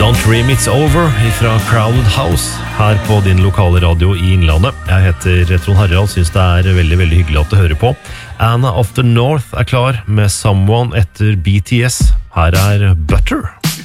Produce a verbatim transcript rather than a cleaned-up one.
Don't Dream It's Over fra Crowded House her på din lokale radio i Innlandet. Jeg heter Trond Harald, synes det er veldig, veldig hyggelig at du hører på. Anna of the North er klar med Someone etter B T S. Her er Butter.